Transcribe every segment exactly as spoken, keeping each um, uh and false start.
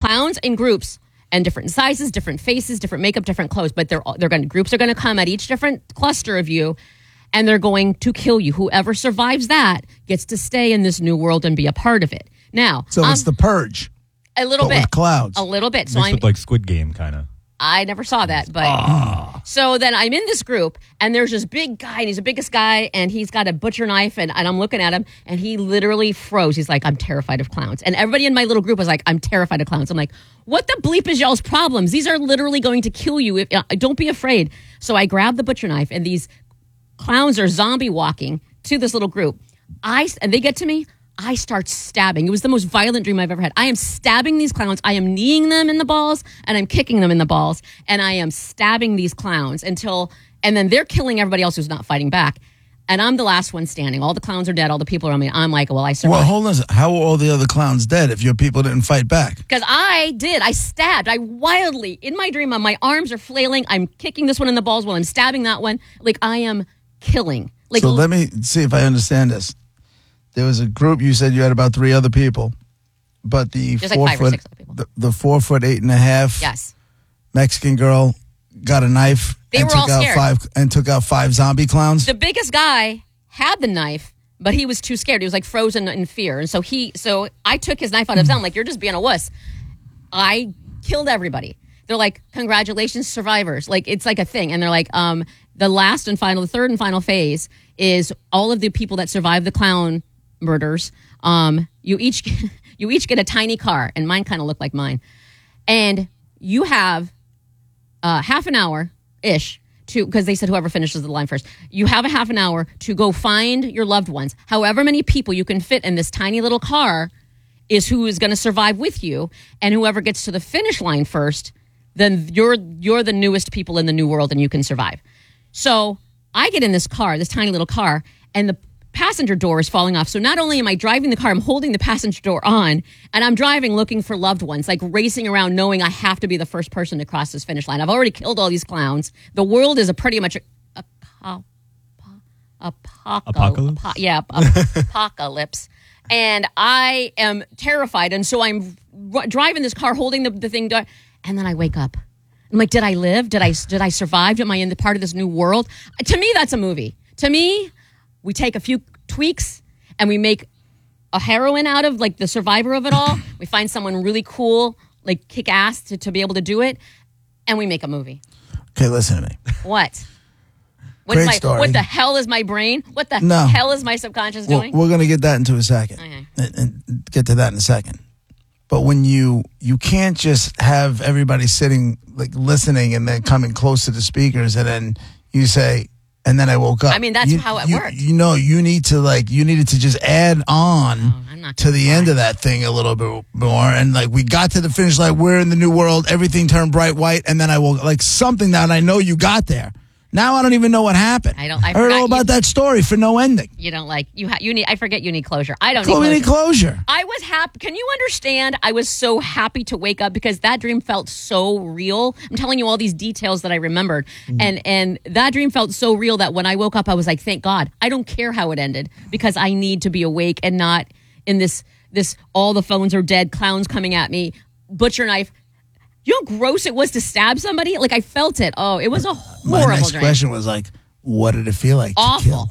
clowns in groups and different sizes, different faces, different makeup, different clothes. But they're they're going groups are going to come at each different cluster of you, and they're going to kill you. Whoever survives that gets to stay in this new world and be a part of it. Now, so um, it's the Purge. A little but bit, with clouds. A little bit. So Mixed I'm with like Squid Game, kind of. I never saw that, but oh. So then I'm in this group, and there's this big guy, and he's the biggest guy, and he's got a butcher knife, and, and I'm looking at him, and he literally froze. He's like, I'm terrified of clowns. And everybody in my little group was like, I'm terrified of clowns. I'm like, what the bleep is y'all's problems? These are literally going to kill you. If, uh, don't be afraid. So I grab the butcher knife, and these clowns are zombie walking to this little group. I and they get to me. I start stabbing. It was the most violent dream I've ever had. I am stabbing these clowns. I am kneeing them in the balls, and I'm kicking them in the balls, and I am stabbing these clowns until, and then they're killing everybody else who's not fighting back. And I'm the last one standing. All the clowns are dead. All the people are on me. I'm like, well, I survived. Well, hold on. How are all the other clowns dead if your people didn't fight back? Because I did. I stabbed. I wildly, in my dream, my arms are flailing. I'm kicking this one in the balls while I'm stabbing that one. Like, I am killing. Like, so let me see if I understand this. There was a group, you said you had about three other people, but the There's four like five or foot, six other people. The, the four foot eight and a half Yes. Mexican girl got a knife They and were took all out scared. five and took out five zombie clowns. The biggest guy had the knife, but he was too scared. He was like frozen in fear. And so he, so I took his knife out of his hand. I'm like, you're just being a wuss. I killed everybody. They're like, congratulations, survivors. Like, it's like a thing. And they're like, um, the last and final, the third and final phase is all of the people that survived the clown murders. Um, you each, you each get a tiny car, and mine kind of looked like mine. And you have uh, half an hour ish to, because they said whoever finishes the line first, you have a half an hour to go find your loved ones. However many people you can fit in this tiny little car is who is going to survive with you, and whoever gets to the finish line first, then you're you're the newest people in the new world, and you can survive. So I get in this car, this tiny little car, and the passenger door is falling off. So not only am I driving the car, I'm holding the passenger door on, and I'm driving looking for loved ones, like racing around knowing I have to be the first person to cross this finish line. I've already killed all these clowns. The world is a pretty much a, a, a, a, a apocalypse. A, yeah, a, apocalypse. And I am terrified, and so I'm r- driving this car, holding the, the thing, and then I wake up. I'm like, did I live? Did I did I survive? Am I in the part of this new world? To me, that's a movie. To me, we take a few tweaks and we make a heroine out of, like, the survivor of it all. We find someone really cool, like kick ass to, to be able to do it, and we make a movie. Okay, listen to me. What? What's Great my, story. What the hell is my brain? What the No. hell is my subconscious Well, doing? we're going to get that into a second, Okay. and, and get to that in a second. But when you you can't just have everybody sitting, like, listening and then coming close to the speakers, and then you say, and then I woke up. I mean, that's you, how it you, worked. You know, you need to, like, you needed to just add on Oh, I'm not to the gonna end lie. of that thing a little bit more. And, like, we got to the finish line. We're in the new world. Everything turned bright white. And then I woke, like, something that I know you got there. Now I don't even know what happened. I don't- I heard forgot all about you- that story for no ending. You don't like you. Ha- you need. I forget you need closure. I don't Chloe need need closure. closure. I was happy. Can you understand? I was so happy to wake up because that dream felt so real. I'm telling you all these details that I remembered, Mm-hmm. and and that dream felt so real that when I woke up, I was like, "Thank God! I don't care how it ended because I need to be awake and not in this this all the phones are dead, clowns coming at me, butcher knife." You know how gross it was to stab somebody? Like, I felt it. Oh, it was a My horrible next dream. question was like, what did it feel like to Awful. kill?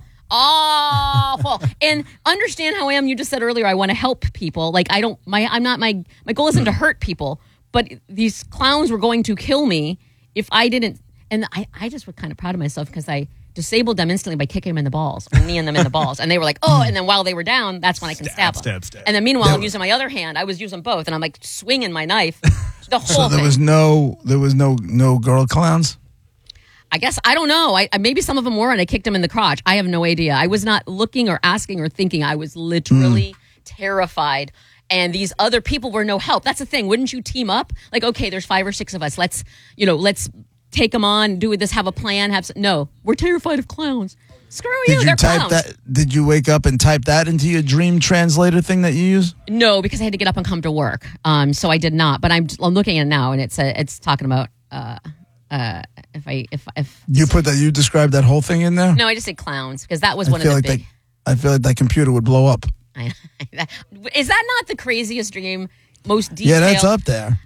Awful. And understand how I am. You just said earlier I want to help people. Like, I don't my I'm not my my goal isn't to hurt people, but these clowns were going to kill me if I didn't. And I, I just was kind of proud of myself because I disabled them instantly by kicking them in the balls or kneeing them in the balls. And they were like, oh, and then while they were down, that's when I can stab, Stab, them. stab, stab. And then meanwhile, There I'm were- using my other hand. I was using both, and I'm like swinging my knife. The whole So there thing. was no, there was no, no girl clowns. I guess, I don't know. I, I maybe some of them were, and I kicked them in the crotch. I have no idea. I was not looking or asking or thinking. I was literally terrified. And these other people were no help. That's the thing. Wouldn't you team up? Like, okay, there's five or six of us. Let's, you know, let's take them on, do this, have a plan. Have some, no, we're terrified of clowns. Screw you, Did you they're type clowns. that? Did you wake up and type that into your dream translator thing that you use? No, because I had to get up and come to work. Um, so I did not. But I'm, I'm looking at it now, and it's a, it's talking about uh, uh, if I if if You put that. You described that whole thing in there. no, I just said clowns because that was I one of feel the like big. that. I feel like that computer would blow up. I, is that not the craziest dream? Most detailed? Yeah, that's up there.